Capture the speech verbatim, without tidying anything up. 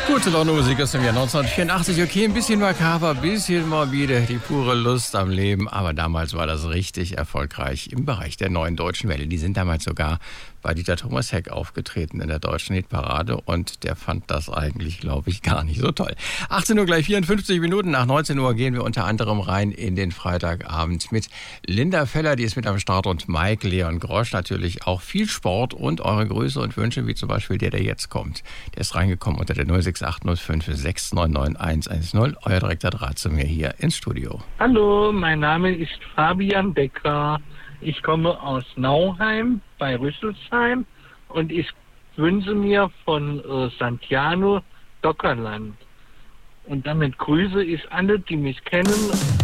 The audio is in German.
Gute Laune Musik aus dem Jahr neunzehnhundertvierundachtzig. Okay, ein bisschen makaber, ein bisschen morbide, die pure Lust am Leben. Aber damals war das richtig erfolgreich im Bereich der Neuen Deutschen Welle. Die sind damals sogar bei Dieter Thomas Heck aufgetreten in der Deutschen Hitparade. Und der fand das eigentlich, glaube ich, gar nicht so toll. achtzehn Uhr gleich vierundfünfzig Minuten. Nach neunzehn Uhr gehen wir unter anderem rein in den Freitagabend mit Linda Feller, die ist mit am Start, und Mike Leon Grosch. Natürlich auch viel Sport und eure Grüße und Wünsche, wie zum Beispiel der, der jetzt kommt. Der ist reingekommen unter der null sechs acht null fünf sechs neun neun eins eins null. Euer direkter Draht zu mir hier ins Studio. Hallo, mein Name ist Fabian Becker. Ich komme aus Nauheim bei Rüsselsheim und ich wünsche mir von äh, Santiano Dockerland. Und damit grüße ich alle, die mich kennen.